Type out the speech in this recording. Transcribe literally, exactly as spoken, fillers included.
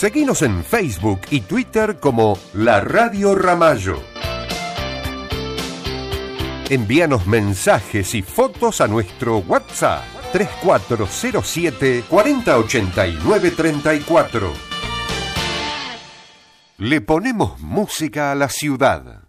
Seguinos en Facebook y Twitter como La Radio Ramallo. Envíanos mensajes y fotos a nuestro WhatsApp tres cuatro cero siete, cuatro cero ocho nueve, tres cuatro. Le ponemos música a la ciudad.